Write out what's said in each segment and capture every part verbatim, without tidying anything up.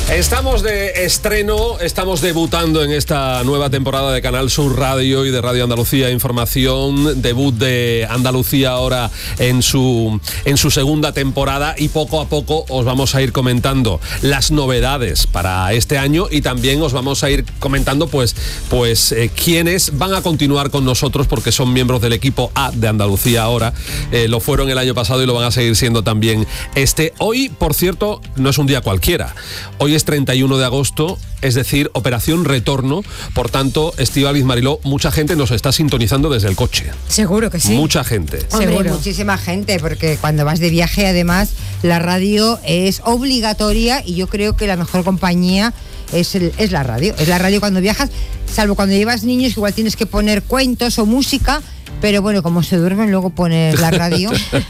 Estamos de estreno, estamos debutando en esta nueva temporada de Canal Sur Radio y de Radio Andalucía Información, debut de Andalucía ahora en su, en su segunda temporada, y poco a poco os vamos a ir comentando las novedades para este año, y también os vamos a ir comentando pues, pues eh, quiénes van a continuar con nosotros, porque son miembros del equipo A de Andalucía ahora, eh, lo fueron el año pasado y lo van a seguir siendo también este. Hoy, por cierto, no es un día cualquiera, hoy es treinta y uno de agosto, es decir, operación retorno. Por tanto, Estíbaliz, Mariló, mucha gente nos está sintonizando desde el coche. Seguro que sí. Mucha gente. Hombre, Seguro. muchísima gente, porque cuando vas de viaje, además, la radio es obligatoria, y yo creo que la mejor compañía es, el, es la radio. Es la radio cuando viajas, salvo cuando llevas niños, igual tienes que poner cuentos o música. Pero bueno, como se duermen, luego pones la radio,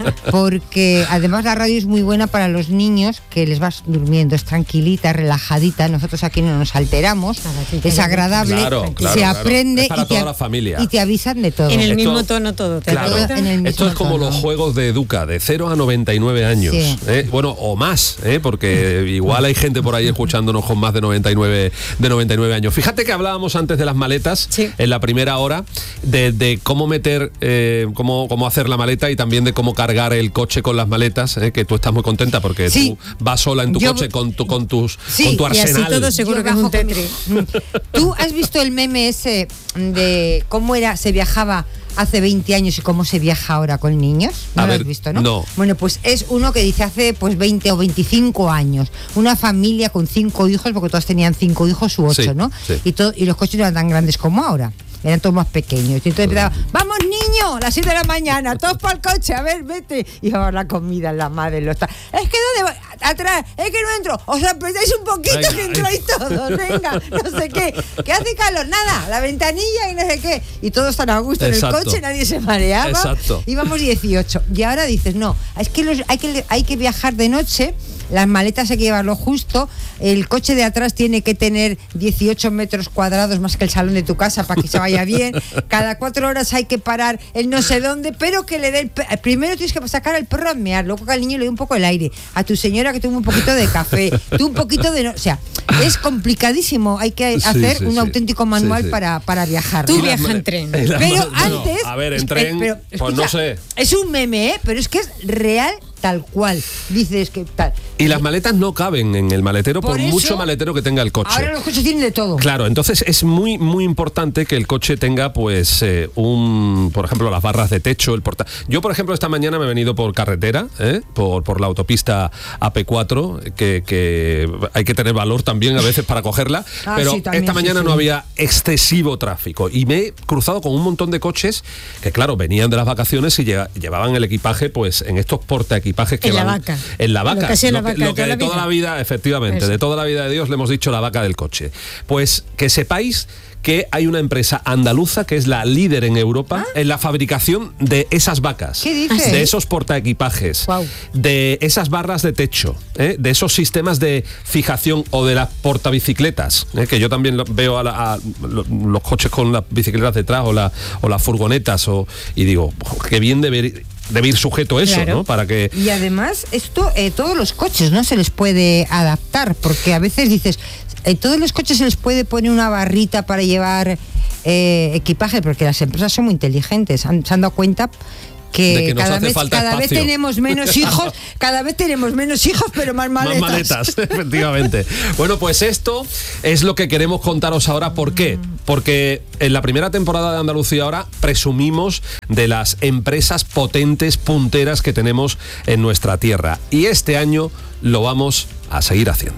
porque además la radio es muy buena para los niños, que les vas durmiendo, es tranquilita, relajadita. Nosotros aquí no nos alteramos, es agradable, claro, claro, se claro. aprende Es para y, te, toda la familia. y te avisan de todo. En el Esto- mismo tono todo. ¿te Claro. acuerdas? En el mismo Esto es como tono. los juegos de Educa, de cero a noventa y nueve años. Sí. ¿eh? Bueno, o más, ¿eh? Porque igual hay gente por ahí escuchándonos con más de noventa y nueve, de noventa y nueve años. Fíjate que hablábamos antes de las maletas, Sí. en la primera hora, de, de cómo meter, eh, cómo, cómo hacer la maleta, y también de cómo cargar el coche con las maletas, ¿eh? Que tú estás muy contenta porque Sí. tú vas sola en tu Yo- coche con tu, con tus, Sí, con tu y así arsenal. todo seguro Yo que es un bajo con mi- Tetris. ¿Tú has visto el meme ese de cómo era, se viajaba hace veinte años y cómo se viaja ahora con niños? No A lo ver, has visto, ¿no? no. Bueno, pues es uno que dice hace pues veinte o veinticinco años, una familia con cinco hijos, porque todos tenían cinco hijos u ocho, Sí, ¿no? sí. Y, todo, y los coches no eran tan grandes como ahora. Eran todos más pequeños. Y entonces empezaba, vamos niños, las siete de la mañana, todos para el coche, a ver, vete. Y vamos la comida, la madre, los ta- Es que ¿dónde voy? Atrás, es que no entro. Os apretáis un poquito, Venga. que entráis todos, venga, no sé qué. Que hace calor, nada, la ventanilla y no sé qué. Y todos están a gusto Exacto. en el coche, nadie se mareaba. Exacto. Íbamos dieciocho. Y ahora dices, no, es que los, hay que hay que viajar de noche. Las maletas hay que llevarlo justo, el coche de atrás tiene que tener dieciocho metros cuadrados más que el salón de tu casa para que se vaya bien, cada cuatro horas hay que parar el no sé dónde, pero que le dé el pe- primero tienes que sacar al perro a mear, luego que al niño le dé un poco el aire, a tu señora que tome un poquito de café, tú un poquito de... No, o sea, es complicadísimo, hay que Sí, hacer sí, un sí. auténtico manual Sí, sí. Para, para viajar. Tú ¿no? viaja en tren. Y las Pero maletas- bueno, antes... a ver, en espe- tren, pero, pues no escucha, sé. Es un meme, ¿eh? Pero es que es real tal cual. Dices que tal. Y las maletas no caben en el maletero, por, Por eso, mucho maletero que tenga el coche. Ahora los coches tienen de todo. Claro, entonces es muy muy importante que el coche tenga pues eh, un, por ejemplo, las barras de techo, el porta. Yo, por ejemplo, esta mañana me he venido por carretera, ¿eh? por, por la autopista A P cuatro, que, que hay que tener valor también a veces para cogerla, Ah, pero sí, también, esta sí, mañana sí. no había excesivo tráfico y me he cruzado con un montón de coches que, claro, venían de las vacaciones y lle- llevaban el equipaje pues en estos portaequipajes que En la van vaca. en la vaca, Lo que ha sido la Lo que- vaca de lo que toda la de toda vida. la vida, efectivamente, Eso. de toda la vida de Dios le hemos dicho la vaca del coche. Pues que sepáis que hay una empresa andaluza que es la líder en Europa en la fabricación de esas vacas. ¿Qué dices? De esos portaequipajes, Guau. de esas barras de techo, ¿eh? De esos sistemas de fijación o de las portabicicletas, ¿eh? Que yo también lo- veo a, la- a lo- los coches con las bicicletas detrás o, la- o las furgonetas o, y digo, "Jo, qué bien debe ir, debe ir sujeto eso, Claro. ¿no? Para que... Y además, esto, eh, todos los coches no se les puede adaptar, porque a veces dices, en todos los coches se les puede poner una barrita para llevar eh, equipaje, porque las empresas son muy inteligentes, han, se han dado cuenta que, De que nos cada, hace vez, falta cada vez espacio. tenemos menos hijos, cada vez tenemos menos hijos, pero más maletas. Más maletas, efectivamente. Bueno, pues esto es lo que queremos contaros ahora. ¿Por qué? Porque en la primera temporada de Andalucía ahora presumimos de las empresas potentes, punteras que tenemos en nuestra tierra. Y este año lo vamos a seguir haciendo.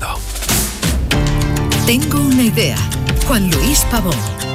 Tengo una idea. Juan Luis Pavón.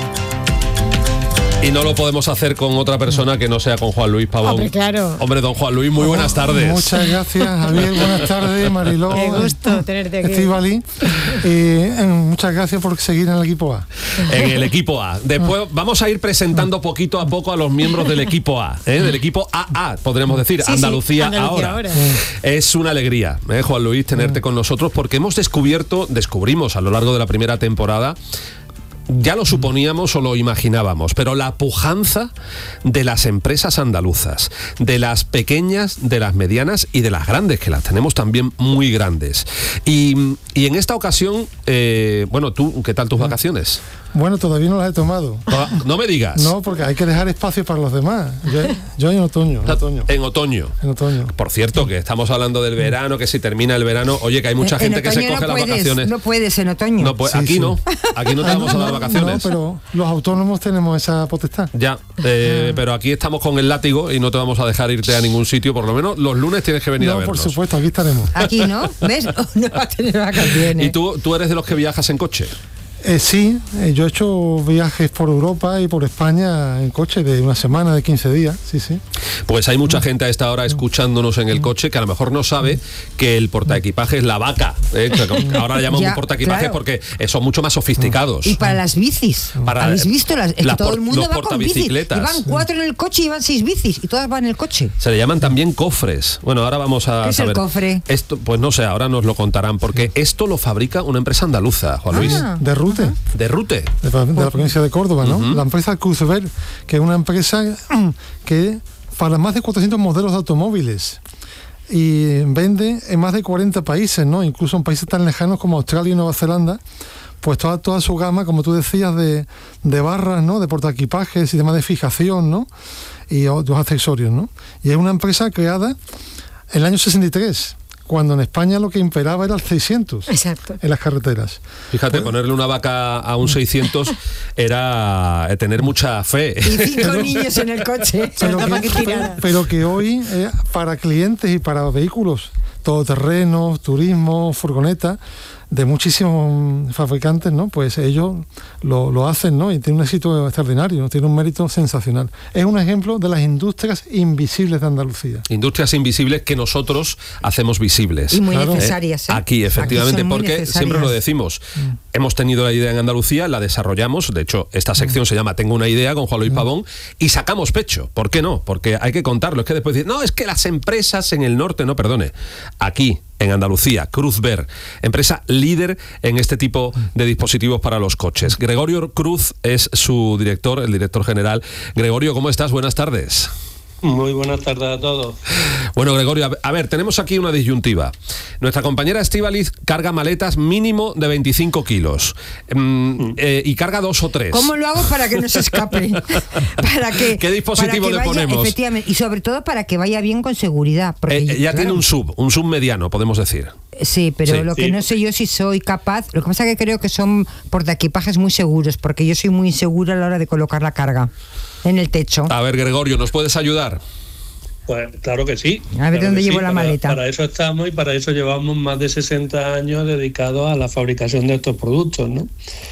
Y no lo podemos hacer con otra persona que no sea con Juan Luis Pavón. Hombre, claro. Hombre, don Juan Luis, muy buenas tardes. Muchas gracias, Javier. Buenas tardes, Mariló. Qué gusto tenerte aquí. Estíbaliz. Eh, eh, muchas gracias por seguir en el equipo A. En el equipo A. Después vamos a ir presentando poquito a poco a los miembros del equipo A, ¿eh? Del equipo A A, podremos decir, Sí, sí, Andalucía, Andalucía ahora. ahora. Es una alegría, ¿eh, Juan Luis, tenerte con nosotros, porque hemos descubierto, descubrimos a lo largo de la primera temporada ya lo suponíamos o lo imaginábamos, pero la pujanza de las empresas andaluzas, de las pequeñas, de las medianas y de las grandes, que las tenemos también muy grandes. Y, y en esta ocasión, eh, bueno, tú, ¿qué tal tus vacaciones? Bueno, todavía no las he tomado. No me digas. No, porque hay que dejar espacio para los demás. Yo, yo en otoño, en otoño. En otoño. En otoño. Por cierto, que estamos hablando del verano, que si termina el verano, oye, que hay mucha gente que se coge no las puedes, vacaciones. No puedes en otoño. No, pues, Sí, aquí sí. no, aquí no te vamos a dar vacaciones. No, pero los autónomos tenemos esa potestad. Ya, eh, pero aquí estamos con el látigo y no te vamos a dejar irte a ningún sitio, por lo menos los lunes tienes que venir a No, vernos. por supuesto, aquí estaremos. Aquí no, ¿ves? No va a tener vacaciones. ¿Y tú, tú eres de los que viajas en coche? Eh, sí, eh, yo he hecho viajes por Europa y por España en coche de una semana, de quince días, sí, sí. Pues hay mucha gente a esta hora escuchándonos en el coche que a lo mejor no sabe que el portaequipaje es la vaca. ¿eh? Ahora le llamamos Ya, portaequipaje claro. porque son mucho más sofisticados. Y para las bicis. Para- ¿Habéis visto? Las, es las que todo por- el mundo los va con bicis. portabicicletas. Llevan cuatro en el coche y llevan seis bicis. Y todas van en el coche. Se le llaman también cofres. Bueno, ahora vamos a ¿Qué es el saber. cofre? Esto, pues no sé, ahora nos lo contarán, porque esto lo fabrica una empresa andaluza, Juan Luis. Ah. De Rute, De Rute. de, de la provincia de Córdoba, ¿no? La empresa Crucever, que es una empresa que para más de cuatrocientos modelos de automóviles y vende en más de cuarenta países, ¿no? Incluso en países tan lejanos como Australia y Nueva Zelanda, pues toda, toda su gama, como tú decías, de, de barras, ¿no? De portaequipajes, sistemas de fijación, ¿no? Y otros accesorios, ¿no? Y es una empresa creada en el año sesenta y tres, cuando en España lo que imperaba era el seiscientos Exacto. en las carreteras. Fíjate, ponerle una vaca a un seiscientos era tener mucha fe. Y cinco niños en el coche. Pero Para que, que tirara. pero que hoy, eh, para clientes y para vehículos todoterrenos, turismo, furgoneta, de muchísimos fabricantes, ¿no? Pues ellos lo, lo hacen, ¿no? Y tiene un éxito extraordinario, ¿no? Tiene un mérito sensacional. Es un ejemplo de las industrias invisibles de Andalucía. Industrias invisibles que nosotros hacemos visibles. Y muy Claro. necesarias. ¿eh? Aquí, efectivamente, Aquí son muy porque necesarias. siempre lo decimos. Hemos tenido la idea en Andalucía, la desarrollamos. De hecho, esta sección se llama Tengo una idea con Juan Luis Pavón y sacamos pecho. ¿Por qué no? Porque hay que contarlo. Es que después dicen, no, es que las empresas en el norte, no, perdone. Aquí, en Andalucía, Cruzver, empresa líder en este tipo de dispositivos para los coches. Gregorio Cruz es su director, el director general. Gregorio, ¿cómo estás? Buenas tardes. Muy buenas tardes a todos. Bueno, Gregorio, a ver, a ver, tenemos aquí una disyuntiva. Nuestra compañera Estíbaliz carga maletas mínimo de veinticinco kilos mm, eh, y carga dos o tres. ¿Cómo lo hago para que no se escape? para que, ¿Qué dispositivo para que le vaya, ponemos? Efectivamente, y sobre todo para que vaya bien con seguridad. Porque, Eh, ya claro, tiene un sub, un sub mediano, podemos decir. Sí, pero Sí. lo que Sí. no sé yo si soy capaz. Lo que pasa es que creo que son portaequipajes muy seguros, porque yo soy muy insegura a la hora de colocar la carga en el techo. A ver, Gregorio, ¿nos puedes ayudar? Pues claro que sí. A ver claro dónde que llevo sí. la Para- maleta. Para eso estamos y para eso llevamos más de sesenta años dedicados a la fabricación de estos productos, ¿no?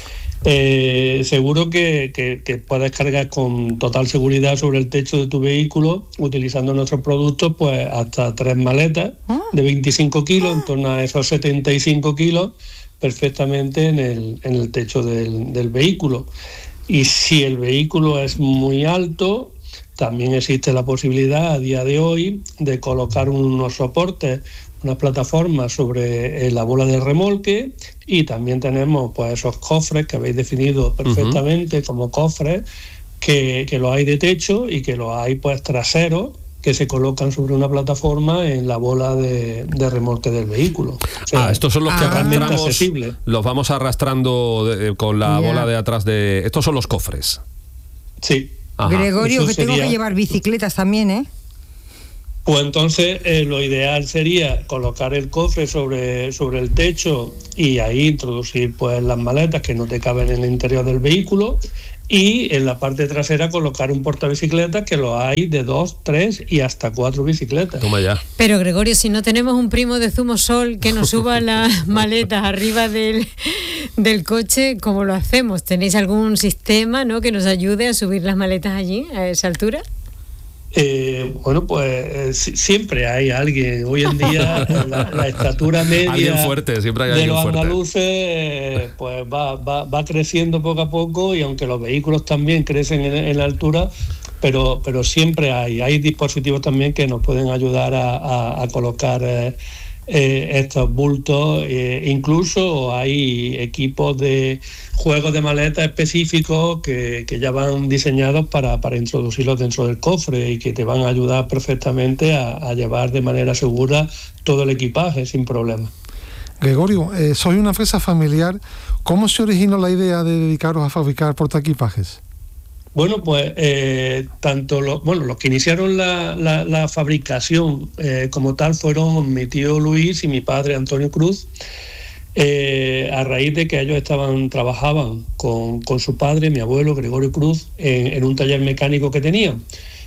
Eh, seguro que, que, que puedes cargar con total seguridad sobre el techo de tu vehículo utilizando nuestros productos, pues hasta tres maletas de veinticinco kilos, en torno a esos setenta y cinco kilos, perfectamente en el, en el techo del, del vehículo. Y si el vehículo es muy alto, también existe la posibilidad a día de hoy de colocar unos soportes, unas plataformas sobre eh, la bola de remolque, y también tenemos pues esos cofres que habéis definido perfectamente uh-huh. como cofres, que, que los hay de techo y que los hay pues traseros, que se colocan sobre una plataforma en la bola de, de remolque del vehículo. O sea, ah, estos son los que ah, arrastramos, accesible. Los vamos arrastrando de, con la Ya. bola de atrás de... Estos son los cofres. Sí. Ajá. Gregorio, Eso que tengo sería- que llevar bicicletas también, ¿eh? Pues entonces eh, lo ideal sería colocar el cofre sobre, sobre el techo y ahí introducir pues las maletas que no te caben en el interior del vehículo, y en la parte trasera colocar un portabicicletas, que lo hay de dos, tres y hasta cuatro bicicletas. Toma ya. Pero Gregorio, si no tenemos un primo de Zumosol que nos suba las maletas arriba del, del coche, ¿cómo lo hacemos? ¿Tenéis algún sistema, ¿no?, que nos ayude a subir las maletas allí, a esa altura? Eh, bueno, pues eh, si- siempre hay alguien. Hoy en día la, la estatura media Alguien fuerte, siempre hay de alguien los fuerte. andaluces eh, pues va, va, va creciendo poco a poco, y aunque los vehículos también crecen en, en la altura, pero, pero siempre hay, hay dispositivos también que nos pueden ayudar a, a, a colocar eh, eh, estos bultos. Eh, incluso hay equipos de juegos de maleta específicos que, que ya van diseñados para, para introducirlos dentro del cofre y que te van a ayudar perfectamente a, a llevar de manera segura todo el equipaje sin problema. Gregorio, eh, soy una empresa familiar. ¿Cómo se originó la idea de dedicaros a fabricar portaequipajes? Bueno, pues eh, tanto los, bueno, los que iniciaron la, la, la fabricación eh, como tal fueron mi tío Luis y mi padre Antonio Cruz, eh, a raíz de que ellos estaban trabajaban con, con su padre, mi abuelo Gregorio Cruz, en, en un taller mecánico que tenían.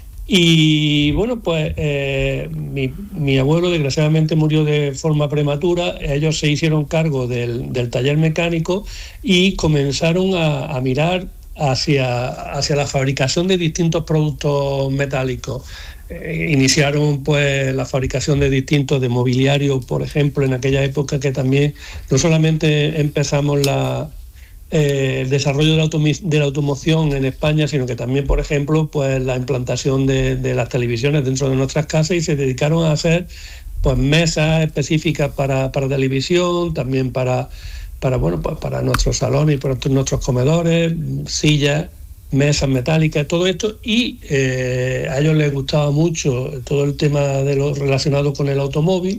Y bueno, pues eh, mi, mi abuelo desgraciadamente murió de forma prematura. Ellos se hicieron cargo del, del taller mecánico y comenzaron a, a mirar hacia, hacia la fabricación de distintos productos metálicos. Eh, iniciaron pues la fabricación de distintos de mobiliario, por ejemplo, en aquella época que también no solamente empezamos la, eh, el desarrollo de la, automi- de la automoción en España, sino que también, por ejemplo, pues la implantación de, de las televisiones dentro de nuestras casas, y se dedicaron a hacer pues mesas específicas para, para televisión, también para para bueno pues para nuestros salones y para nuestros comedores, sillas, mesas metálicas, todo esto. Y eh, a ellos les gustaba mucho todo el tema de lo relacionado con el automóvil,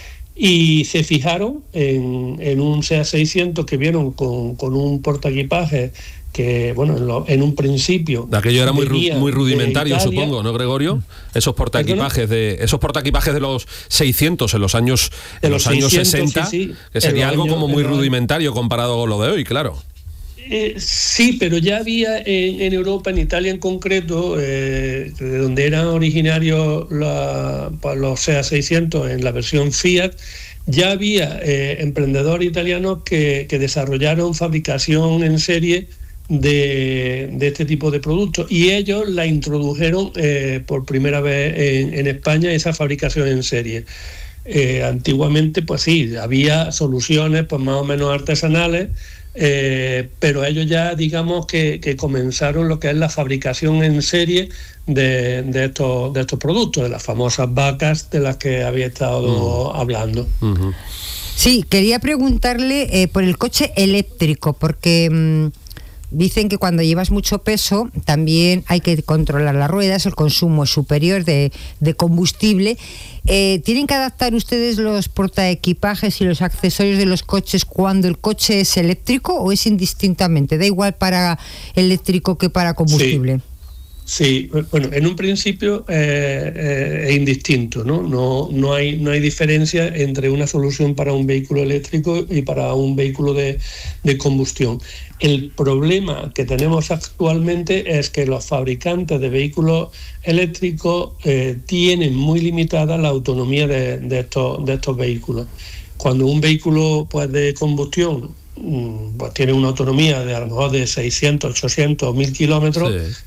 y se fijaron en, en un SEAT seiscientos que vieron con, con un portaequipaje que, bueno, en, lo, en un principio... Aquello era muy, ru- muy rudimentario, supongo, ¿no, Gregorio? Esos portaequipajes de esos portaequipajes de los seiscientos en los años, en los, los años sesenta, sí, sí. Que sería algo años, como muy rudimentario comparado con lo de hoy, claro. Eh, sí, pero ya había en, en Europa, en Italia en concreto, eh, de donde eran originarios la, los SEAT seiscientos en la versión Fiat, ya había eh, emprendedores italianos que, que desarrollaron fabricación en serie de, de este tipo de productos, y ellos la introdujeron eh, por primera vez en, en España, esa fabricación en serie. Eh, antiguamente, pues sí, había soluciones pues más o menos artesanales, eh, pero ellos ya digamos que, que comenzaron lo que es la fabricación en serie de, de, estos, de estos productos, de las famosas vacas de las que había estado uh-huh. hablando. Uh-huh. Sí, quería preguntarle eh, por el coche eléctrico, porque... Mmm... dicen que cuando llevas mucho peso también hay que controlar las ruedas, el consumo es superior de, de combustible. Eh, ¿Tienen que adaptar ustedes los portaequipajes y los accesorios de los coches cuando el coche es eléctrico o es indistintamente? ¿Da igual para eléctrico que para combustible? Sí. Sí, bueno, en un principio eh, eh, es indistinto, ¿no? No, no hay, no hay diferencia entre una solución para un vehículo eléctrico y para un vehículo de, de combustión. El problema que tenemos actualmente es que los fabricantes de vehículos eléctricos eh, tienen muy limitada la autonomía de, de, estos, de estos vehículos. Cuando un vehículo pues, de combustión pues, tiene una autonomía de a lo mejor de seiscientos, ochocientos, mil kilómetros, sí.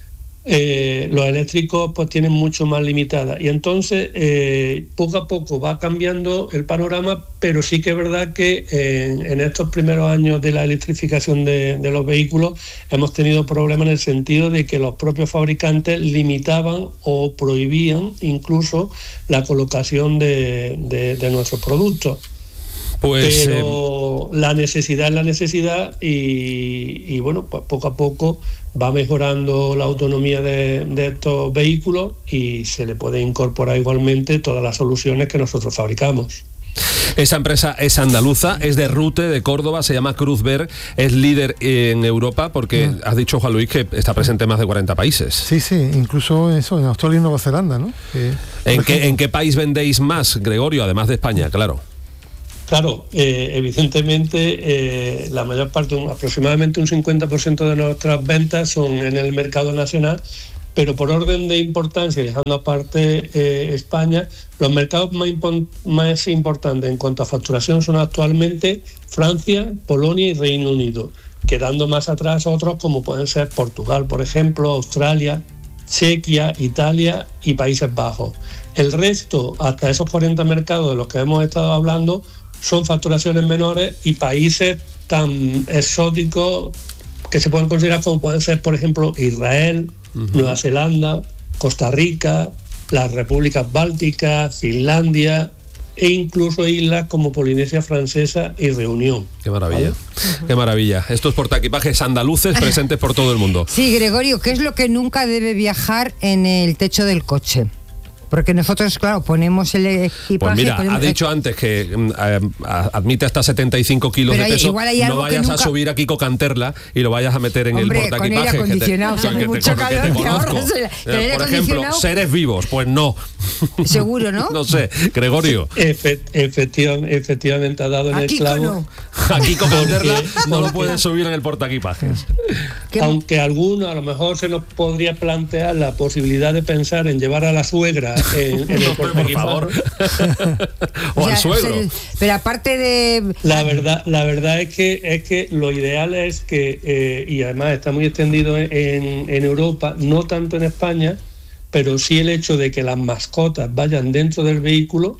Eh, los eléctricos pues tienen mucho más limitada, y entonces eh, poco a poco va cambiando el panorama, pero sí que es verdad que eh, en estos primeros años de la electrificación de, de los vehículos hemos tenido problemas en el sentido de que los propios fabricantes limitaban o prohibían incluso la colocación de, de, de nuestros productos. Pues, pero eh... la necesidad es la necesidad y, y bueno, pues poco a poco va mejorando la autonomía de, de estos vehículos y se le puede incorporar igualmente todas las soluciones que nosotros fabricamos. Esa empresa es andaluza, es de Rute, de Córdoba, se llama Cruzver, es líder en Europa porque mm. has dicho, Juan Luis, que está presente en más de cuarenta países. Sí, sí, incluso eso, en Australia y Nueva Zelanda, ¿no? Que, ¿En, qué, ¿En qué país vendéis más, Gregorio, además de España, claro? Claro, eh, evidentemente eh, la mayor parte, aproximadamente un cincuenta por ciento de nuestras ventas son en el mercado nacional, pero por orden de importancia, dejando aparte eh, España, los mercados más, impo- más importantes en cuanto a facturación son actualmente Francia, Polonia y Reino Unido, quedando más atrás otros como pueden ser Portugal, por ejemplo, Australia, Chequia, Italia y Países Bajos. El resto, hasta esos cuarenta mercados de los que hemos estado hablando, son facturaciones menores y países tan exóticos que se pueden considerar como pueden ser, por ejemplo, Israel, uh-huh. Nueva Zelanda, Costa Rica, las repúblicas bálticas, Finlandia, e incluso islas como Polinesia Francesa y Reunión. Qué maravilla, ¿vale? Qué maravilla. Estos portaequipajes andaluces presentes por todo el mundo. Sí, Gregorio, ¿qué es lo que nunca debe viajar en el techo del coche? Porque nosotros, claro, ponemos el equipaje... Pues mira, ponemos... ha dicho antes que eh, admite hasta setenta y cinco kilos Pero de peso. igual hay no algo que vayas nunca... a subir aquí Cocanterla y lo vayas a meter en Hombre, el portaequipaje. con aire acondicionado, que te, hace que mucho te, calor, que te que conozco. ahorras el- el aire Por ejemplo, acondicionado. seres vivos, pues no. Seguro, ¿no? No sé, Gregorio. Efe- efectivamente, efectivamente ha dado en el Aquí clavo. no. Aquí Cocanterla Porque- no lo porque- puedes subir en el portaequipajes. ¿Qué- Aunque alguno a lo mejor se nos podría plantear la posibilidad de pensar en llevar a la suegra en, en el Por portaequipaje. favor. O O al sea, suegro. se- pero aparte de... La verdad, la verdad es que es que lo ideal es que, eh, y además está muy extendido en, en Europa, no tanto en España, pero sí el hecho de que las mascotas vayan dentro del vehículo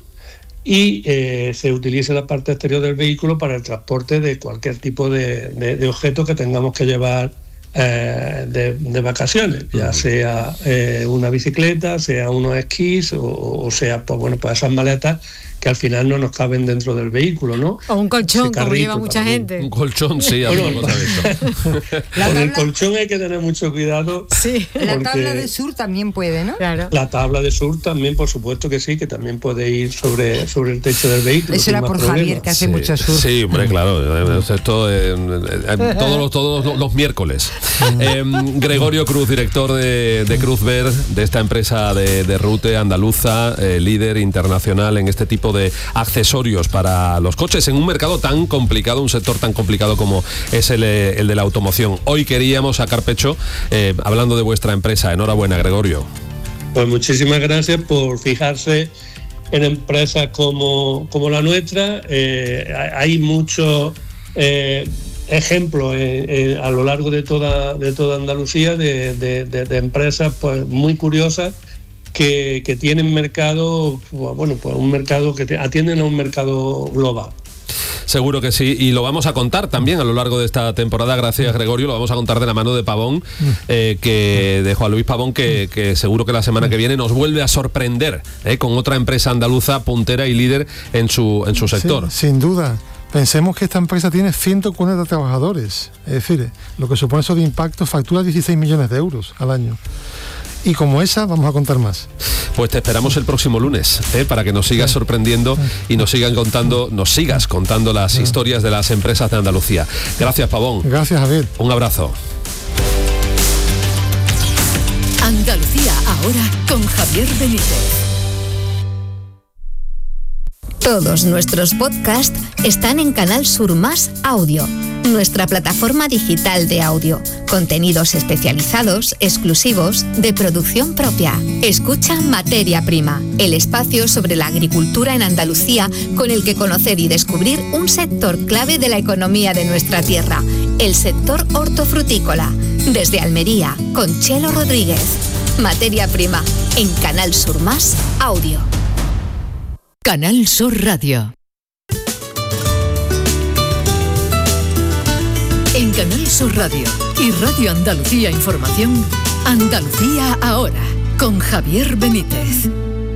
y eh, se utilice la parte exterior del vehículo para el transporte de cualquier tipo de, de, de objeto que tengamos que llevar eh, de, de vacaciones, ya sea eh, una bicicleta, sea unos esquís o, o sea, pues bueno, pues esas maletas que al final no nos caben dentro del vehículo, ¿no? O un colchón, Ese como carrito lleva mucha también. gente. Un colchón, sí, a Bueno, cosa de esto. La Con el tabla, colchón hay que tener mucho cuidado. Sí, la porque tabla de sur también puede, ¿no? claro. La tabla de surf también, por supuesto que sí, que también puede ir sobre, sobre el techo del vehículo. Eso sin era más por problema. Javier, que hace Sí, mucho sur. Sí, hombre, claro. eh, Esto eh, eh, todos, los, todos los, los miércoles. Eh, Gregorio Cruz, director de, de Cruz Ver, de esta empresa de, de Rute andaluza, eh, líder internacional en este tipo de accesorios para los coches, en un mercado tan complicado, un sector tan complicado como es el, eh, el de la automoción. Hoy queríamos sacar pecho eh, hablando de vuestra empresa. Enhorabuena, Gregorio. Pues muchísimas gracias por fijarse en empresas como, como la nuestra. Eh, hay muchos eh, ejemplos eh, eh, a lo largo de toda, de toda Andalucía de, de, de, de empresas pues, muy curiosas que, que tienen mercado, bueno, pues un mercado que te, atienden a un mercado global. Seguro que sí, y lo vamos a contar también a lo largo de esta temporada, gracias Gregorio, lo vamos a contar de la mano de Pavón, eh, que de Juan Luis Pavón, que, que seguro que la semana que viene nos vuelve a sorprender eh, con otra empresa andaluza puntera y líder en su, en su sector. Sí, sin duda. Pensemos que esta empresa tiene ciento cuarenta trabajadores, es decir, lo que supone eso de impacto, factura dieciséis millones de euros al año. Y como esa, vamos a contar más. Pues te esperamos el próximo lunes, ¿eh? para que nos sigas sorprendiendo y nos sigan contando, nos sigas contando las historias de las empresas de Andalucía. Gracias, Pavón. Gracias, Javier. Un abrazo. Andalucía ahora con Javier Benítez. Todos nuestros podcasts están en Canal Sur Más Audio, nuestra plataforma digital de audio. Contenidos especializados, exclusivos, de producción propia. Escucha Materia Prima, el espacio sobre la agricultura en Andalucía con el que conocer y descubrir un sector clave de la economía de nuestra tierra, el sector hortofrutícola. Desde Almería, con Chelo Rodríguez. Materia Prima, en Canal Sur Más Audio. Canal Sur Radio. En Canal Sur Radio y Radio Andalucía Información, Andalucía ahora, con Javier Benítez.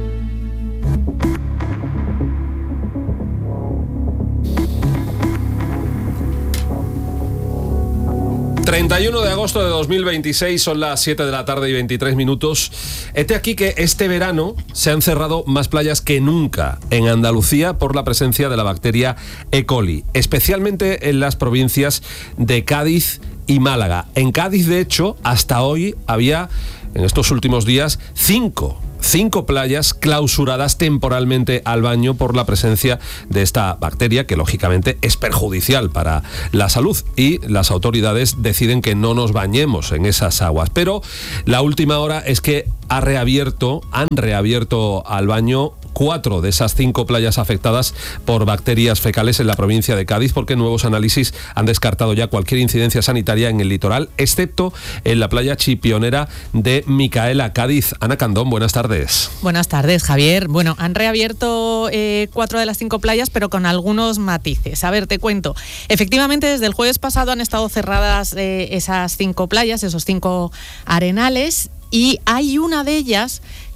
treinta y uno de agosto de dos mil veintiséis, son las siete de la tarde y veintitrés minutos. Este aquí que este verano se han cerrado más playas que nunca en Andalucía por la presencia de la bacteria E. coli, especialmente en las provincias de Cádiz y Málaga. En Cádiz, de hecho, hasta hoy había, en estos últimos días, cinco Cinco playas clausuradas temporalmente al baño por la presencia de esta bacteria, que lógicamente es perjudicial para la salud, y las autoridades deciden que no nos bañemos en esas aguas. Pero la última hora es que ha reabierto, han reabierto al baño cuatro de esas cinco playas afectadas por bacterias fecales en la provincia de Cádiz, porque nuevos análisis han descartado ya cualquier incidencia sanitaria en el litoral, excepto en la playa chipionera de Micaela, Cádiz. Ana Candón, buenas tardes. Buenas tardes, Javier. Bueno, han reabierto eh, cuatro de las cinco playas, pero con algunos matices. A ver, te cuento. Efectivamente, desde el jueves pasado han estado cerradas eh, esas cinco playas, esos cinco arenales, y hay una de ellas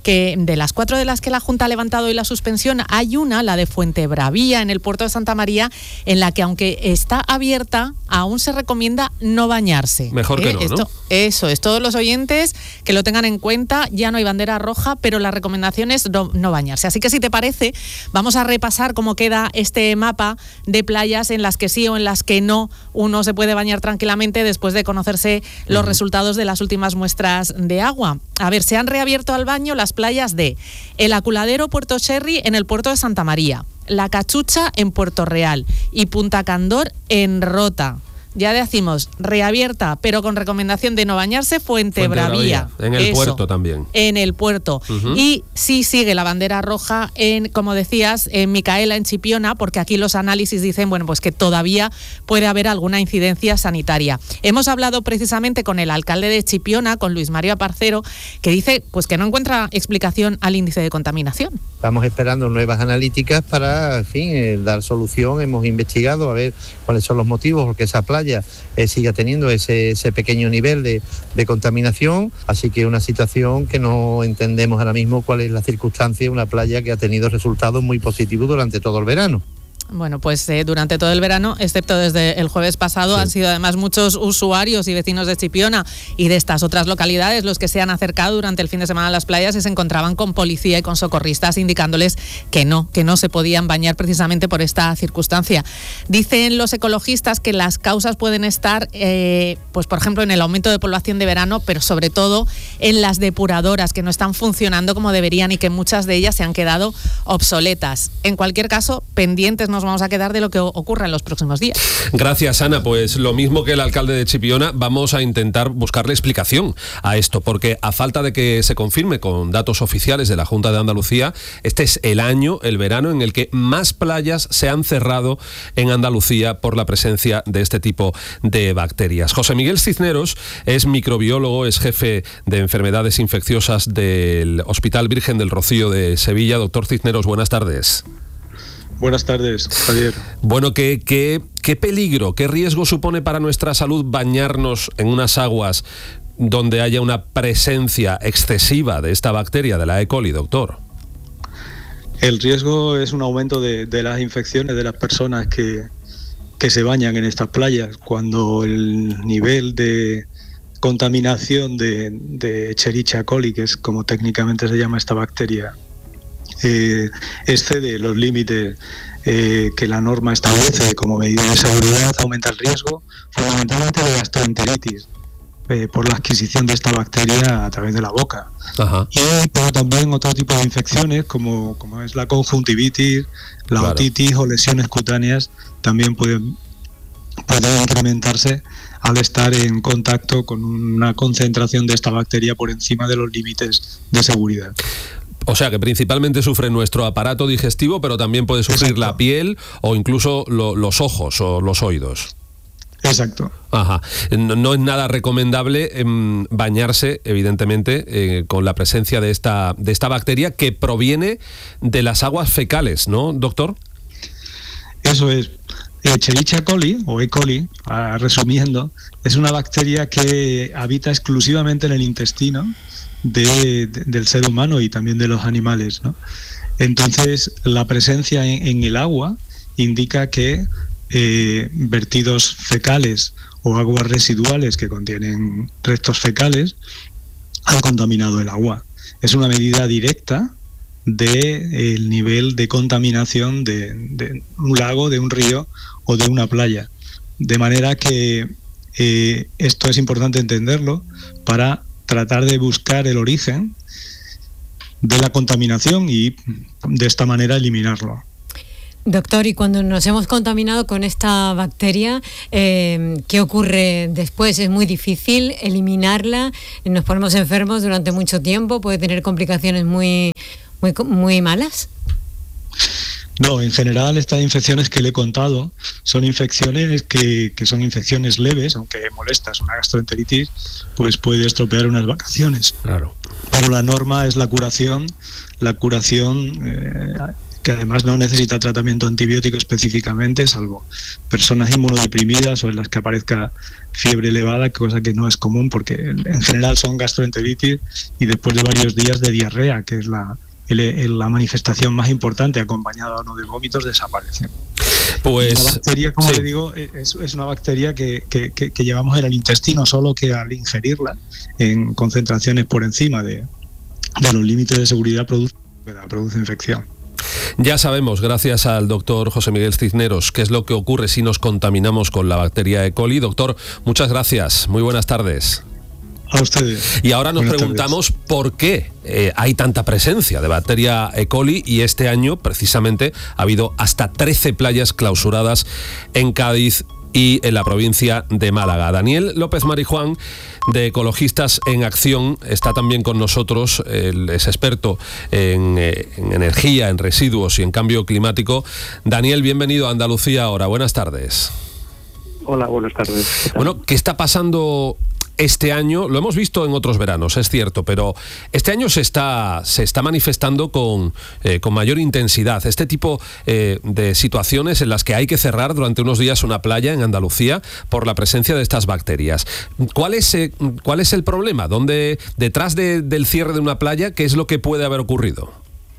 que de las cuatro de las que la Junta ha levantado hoy la suspensión, hay una, la de Fuentebravía, en el puerto de Santa María, en la que aunque está abierta, aún se recomienda no bañarse. Mejor ¿Eh? que no, Esto, ¿no? Eso es, todos los oyentes que lo tengan en cuenta, ya no hay bandera roja, pero la recomendación es no, no bañarse. Así que si te parece, vamos a repasar cómo queda este mapa de playas en las que sí o en las que no uno se puede bañar tranquilamente después de conocerse los uh-huh. resultados de las últimas muestras de agua. A ver, se han reabierto al baño las playas de El Aculadero, Puerto Cherry, en el puerto de Santa María, La Cachucha en Puerto Real y Punta Candor en Rota. Ya decimos, reabierta, pero con recomendación de no bañarse, Fuentebravía. En el Eso, puerto también. En el puerto. Uh-huh. Y sí sigue la bandera roja en, como decías, en Micaela, en Chipiona, porque aquí los análisis dicen, bueno, pues que todavía puede haber alguna incidencia sanitaria. Hemos hablado precisamente con el alcalde de Chipiona, con Luis Mario Aparcero, que dice pues que no encuentra explicación al índice de contaminación. Estamos esperando nuevas analíticas para, en fin, eh, dar solución. Hemos investigado a ver cuáles son los motivos porque esa playa eh, siga teniendo ese, ese pequeño nivel de, de contaminación. Así que una situación que no entendemos ahora mismo cuál es la circunstancia de una playa que ha tenido resultados muy positivos durante todo el verano. Bueno, pues eh, durante todo el verano, excepto desde el jueves pasado, sí. han sido además muchos usuarios y vecinos de Chipiona y de estas otras localidades los que se han acercado durante el fin de semana a las playas y se encontraban con policía y con socorristas indicándoles que no, que no se podían bañar precisamente por esta circunstancia. Dicen los ecologistas que las causas pueden estar, eh, pues por ejemplo, en el aumento de población de verano, pero sobre todo en las depuradoras que no están funcionando como deberían y que muchas de ellas se han quedado obsoletas. En cualquier caso, pendientes nos vamos a quedar de lo que ocurra en los próximos días. Gracias, Ana. Pues lo mismo que el alcalde de Chipiona, vamos a intentar buscarle explicación a esto, porque a falta de que se confirme con datos oficiales de la Junta de Andalucía, este es el año, el verano, en el que más playas se han cerrado en Andalucía por la presencia de este tipo de bacterias. José Miguel Cisneros es microbiólogo, es jefe de enfermedades infecciosas del Hospital Virgen del Rocío de Sevilla. Doctor Cisneros, buenas tardes. Buenas tardes, Javier. Bueno, ¿qué, qué, qué peligro, qué riesgo supone para nuestra salud bañarnos en unas aguas donde haya una presencia excesiva de esta bacteria, de la E. coli, doctor? El riesgo es un aumento de, de las infecciones de las personas que, que se bañan en estas playas. Cuando el nivel de contaminación de, de Escherichia coli, que es como técnicamente se llama esta bacteria, Eh, excede los límites eh, que la norma establece como medida de seguridad, aumenta el riesgo fundamentalmente de gastroenteritis eh, por la adquisición de esta bacteria a través de la boca. Ajá. Y pero también otro tipo de infecciones como, como es la conjuntivitis, la claro. otitis o lesiones cutáneas también pueden, pueden incrementarse al estar en contacto con una concentración de esta bacteria por encima de los límites de seguridad. O sea que principalmente sufre nuestro aparato digestivo, pero también puede sufrir Exacto. la piel o incluso lo, los ojos o los oídos. Exacto. Ajá. No, no es nada recomendable eh, bañarse, evidentemente, eh, con la presencia de esta, de esta bacteria que proviene de las aguas fecales, ¿no, doctor? Eso es. Escherichia coli, o E. coli, ah, resumiendo, es una bacteria que habita exclusivamente en el intestino De, de, del ser humano y también de los animales, ¿no? Entonces, la presencia en, en el agua indica que eh, vertidos fecales o aguas residuales que contienen restos fecales han contaminado el agua. Es una medida directa del nivel de contaminación de, de un lago, de un río o de una playa. De manera que eh, esto es importante entenderlo para tratar de buscar el origen de la contaminación y de esta manera eliminarlo. Doctor, y cuando nos hemos contaminado con esta bacteria, eh, ¿qué ocurre después? ¿Es muy difícil eliminarla? ¿Nos ponemos enfermos durante mucho tiempo? ¿Puede tener complicaciones muy, muy, muy malas? No, en general estas infecciones que le he contado son infecciones que, que son infecciones leves, aunque molestas. Una gastroenteritis pues puede estropear unas vacaciones. Claro. Pero la norma es la curación, la curación eh, que además no necesita tratamiento antibiótico específicamente, salvo personas inmunodeprimidas o en las que aparezca fiebre elevada, cosa que no es común porque en general son gastroenteritis y después de varios días de diarrea, que es la, el, la manifestación más importante, acompañada o no de vómitos, desaparecen. Pues la bacteria, como sí. le digo, es, es una bacteria que, que, que, que llevamos en el intestino, solo que al ingerirla en concentraciones por encima de, de los límites de seguridad produce, produce infección. Ya sabemos, gracias al doctor José Miguel Cisneros, qué es lo que ocurre si nos contaminamos con la bacteria E. coli. Doctor, muchas gracias. Muy buenas tardes. A ustedes. Y ahora nos Buenas preguntamos tardes. por qué eh, hay tanta presencia de bacteria E. coli, y este año precisamente ha habido hasta trece playas clausuradas en Cádiz y en la provincia de Málaga. Daniel López Marijuán, de Ecologistas en Acción, está también con nosotros. Él es experto en, eh, en energía, en residuos y en cambio climático. Daniel, bienvenido a Andalucía Ahora. Buenas tardes. Hola, buenas tardes. Bueno, ¿qué está pasando este año? Lo hemos visto en otros veranos, es cierto, pero este año se está, se está manifestando con, eh, con mayor intensidad este tipo eh, de situaciones en las que hay que cerrar durante unos días una playa en Andalucía por la presencia de estas bacterias. ¿Cuál es, eh, cuál es el problema? ¿Dónde, detrás de, del cierre de una playa, qué es lo que puede haber ocurrido?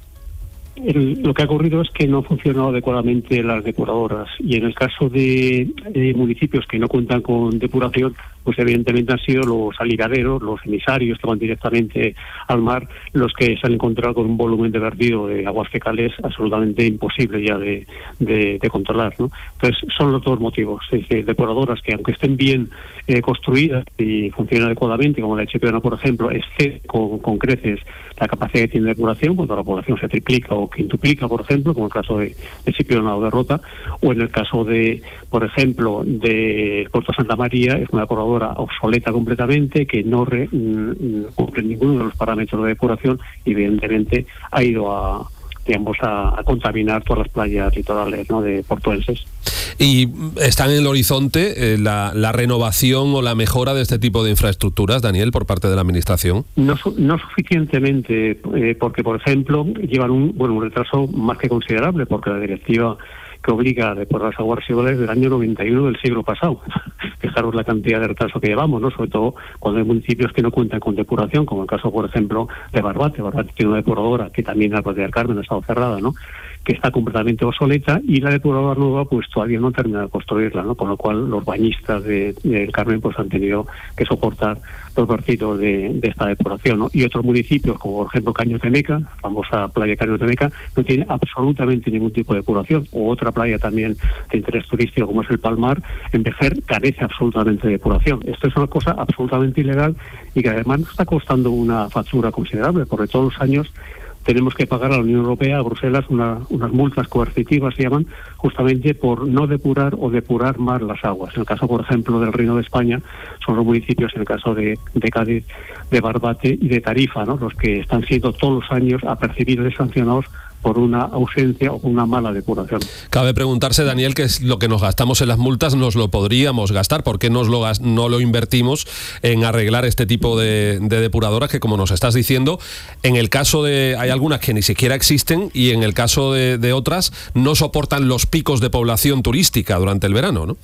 El, lo que ha ocurrido es que no han funcionado adecuadamente las depuradoras, y en el caso de, de municipios que no cuentan con depuración, pues evidentemente han sido los aligaderos, los emisarios que van directamente al mar, los que se han encontrado con un volumen de vertido de aguas fecales absolutamente imposible ya de, de, de controlar, ¿no? Entonces son los dos motivos, es decir, depuradoras que, aunque estén bien eh, construidas y funcionen adecuadamente, como la de Chipiona, por ejemplo, excede con, con creces la capacidad que tiene de depuración cuando la población se triplica o quintuplica, por ejemplo, como el caso de, de Chipiona o de Rota, o en el caso de, por ejemplo, de Puerto Santa María, es una depuradora obsoleta completamente, que no re, mm, cumple ninguno de los parámetros de depuración y evidentemente ha ido a, digamos, a, a contaminar todas las playas litorales, ¿no?, de portuenses. ¿Y está en el horizonte eh, la, la renovación o la mejora de este tipo de infraestructuras, Daniel, por parte de la Administración? No, no suficientemente, eh, porque, por ejemplo, llevan un, bueno, un retraso más que considerable, porque la directiva que obliga a depurar las aguas residuales del año noventa y uno del siglo pasado. Fijaros la cantidad de retraso que llevamos, ¿no? Sobre todo cuando hay municipios que no cuentan con depuración, como el caso, por ejemplo, de Barbate. Barbate tiene una depuradora que también la Playa del Carmen ha estado cerrada, ¿no?, que está completamente obsoleta, y la depuradora nueva pues todavía no termina de construirla, ¿no?, con lo cual los bañistas de, del Carmen pues han tenido que soportar los vertidos de, de esta depuración, ¿no? Y otros municipios, como por ejemplo Caños de Meca, famosa playa Caños de Meca, no tiene absolutamente ningún tipo de depuración, o otra playa también de interés turístico como es el Palmar, en Vejer, carece absolutamente de depuración. Esto es una cosa absolutamente ilegal y que además nos está costando una factura considerable, porque todos los años tenemos que pagar a la Unión Europea, a Bruselas, una, unas multas coercitivas, se llaman, justamente por no depurar o depurar más las aguas. En el caso, por ejemplo, del Reino de España, son los municipios, en el caso de, de Cádiz, de Barbate y de Tarifa, ¿no?, los que están siendo todos los años apercibidos y sancionados por una ausencia o una mala depuración. Cabe preguntarse, Daniel, que es lo que nos gastamos en las multas, nos lo podríamos gastar. ¿Por qué nos lo, no lo invertimos en arreglar este tipo de, de depuradoras que, como nos estás diciendo, en el caso de... hay algunas que ni siquiera existen, y en el caso de, de otras no soportan los picos de población turística durante el verano, ¿no?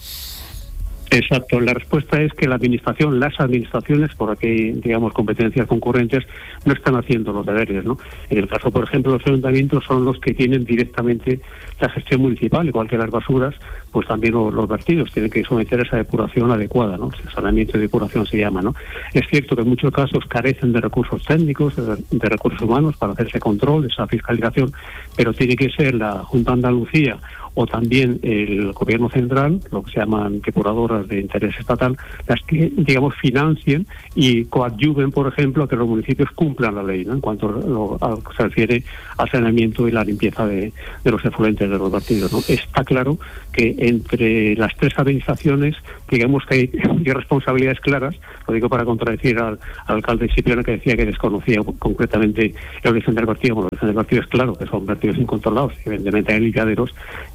Exacto, la respuesta es que la administración, las administraciones, por aquí, digamos, competencias concurrentes, no están haciendo los deberes, ¿no? En el caso, por ejemplo, los ayuntamientos son los que tienen directamente la gestión municipal, igual que las basuras, pues también los, los vertidos tienen que someter esa depuración adecuada, ¿no? Saneamiento de depuración se llama, ¿no? Es cierto que en muchos casos carecen de recursos técnicos, de, de recursos humanos para hacer ese control, esa fiscalización, pero tiene que ser la Junta de Andalucía o también el Gobierno Central, lo que se llaman depuradoras de interés estatal, las que, digamos, financien y coadyuven, por ejemplo, a que los municipios cumplan la ley, ¿no?, en cuanto lo, a, se refiere al saneamiento y la limpieza de, de los efluentes de los vertidos, ¿no? Está claro que entre las tres administraciones, digamos que hay, hay responsabilidades claras. Lo digo para contradecir al, al alcalde Chipiona, que decía que desconocía concretamente el origen del vertido. Bueno, el origen del vertido es claro, que son vertidos incontrolados. Evidentemente hay ligaderos que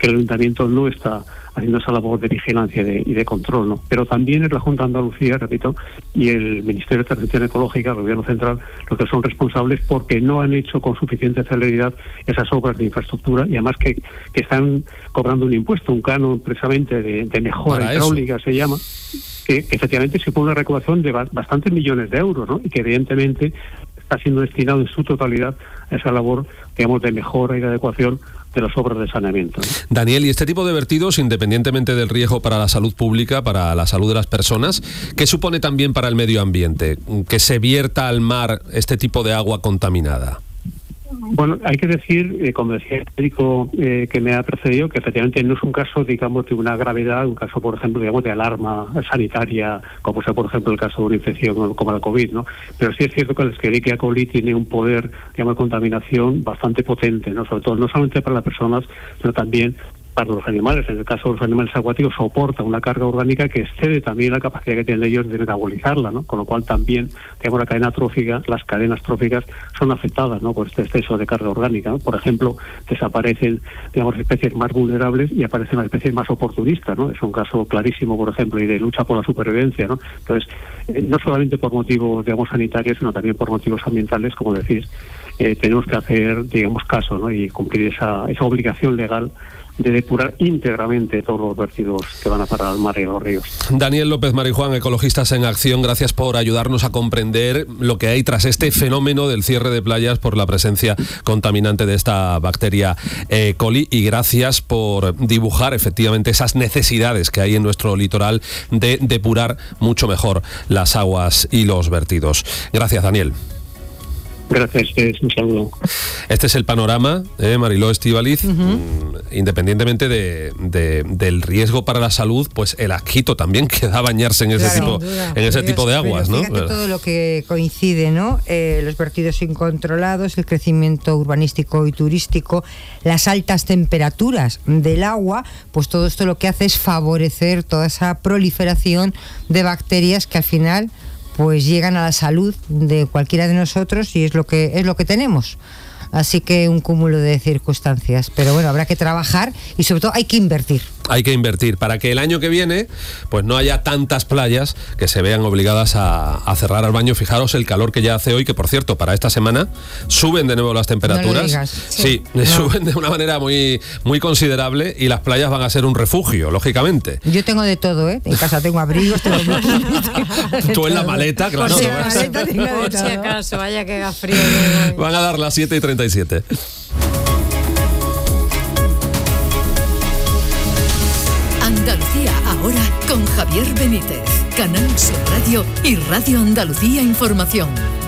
el ayuntamiento no está haciendo esa labor de vigilancia y de, y de control, ¿no? Pero también es la Junta de Andalucía, repito, y el Ministerio de Transición Ecológica, el Gobierno Central, los que son responsables porque no han hecho con suficiente celeridad esas obras de infraestructura y además que, que están cobrando un impuesto, un canon precisamente de, de mejora Para hidráulica, eso. se llama, que, que efectivamente supone una recaudación de ba- bastantes millones de euros, ¿no? Y que evidentemente está siendo destinado en su totalidad a esa labor, digamos, de mejora y de adecuación de las obras de saneamiento, ¿no? Daniel, ¿y este tipo de vertidos, independientemente del riesgo para la salud pública, para la salud de las personas, qué supone también para el medio ambiente? Que se vierta al mar este tipo de agua contaminada. Bueno, hay que decir, eh, como decía el médico eh, que me ha precedido, que efectivamente no es un caso, digamos, de una gravedad, un caso, por ejemplo, digamos, de alarma sanitaria, como sea, por ejemplo, el caso de una infección como la COVID, ¿no? Pero sí es cierto que la Escherichia coli tiene un poder, digamos, de contaminación bastante potente, ¿no? Sobre todo, no solamente para las personas, sino también para los animales. En el caso de los animales acuáticos soporta una carga orgánica que excede también la capacidad que tienen ellos de metabolizarla, ¿no? Con lo cual también, digamos, la cadena trófica, las cadenas tróficas son afectadas, ¿no? Por este exceso de carga orgánica, ¿no? Por ejemplo, desaparecen, digamos, especies más vulnerables y aparecen las especies más oportunistas, ¿no? Es un caso clarísimo, por ejemplo, y de lucha por la supervivencia, ¿no? Entonces, eh, no solamente por motivos, digamos, sanitarios, sino también por motivos ambientales, como decís, eh, tenemos que hacer, digamos, caso, ¿no? Y cumplir esa, esa obligación legal de depurar íntegramente todos los vertidos que van a parar al mar y a los ríos. Daniel López Marijuán, Ecologistas en Acción, gracias por ayudarnos a comprender lo que hay tras este fenómeno del cierre de playas por la presencia contaminante de esta bacteria E. coli, y gracias por dibujar efectivamente esas necesidades que hay en nuestro litoral de depurar mucho mejor las aguas y los vertidos. Gracias, Daniel. Gracias, es un saludo. Este es el panorama, ¿eh, Mariló Estíbaliz? Uh-huh. mm, independientemente de, de, del riesgo para la salud, pues el asquito también que da bañarse en ese Claro, tipo, en ese tipo de aguas, pero ¿no? fíjate todo lo que coincide, ¿no? Eh, los vertidos incontrolados, el crecimiento urbanístico y turístico, las altas temperaturas del agua, pues todo esto lo que hace es favorecer toda esa proliferación de bacterias que al final pues llegan a la salud de cualquiera de nosotros y es lo que es lo que tenemos. Así que un cúmulo de circunstancias. Pero bueno, habrá que trabajar y sobre todo hay que invertir. Hay que invertir para que el año que viene pues no haya tantas playas que se vean obligadas a, a cerrar al baño. Fijaros el calor que ya hace hoy, que por cierto, para esta semana suben de nuevo las temperaturas. No lo digas. Sí, sí no. suben de una manera muy, muy considerable y las playas van a ser un refugio, lógicamente. Yo tengo de todo, ¿eh? En casa tengo abrigos, tengo bikinis. Tú en la maleta, claro. Por si, no vas. maleta, por si acaso, vaya que haga frío. Van a dar las siete y treinta y siete. Andalucía ahora con Javier Benítez, Canal Sur Radio y Radio Andalucía Información.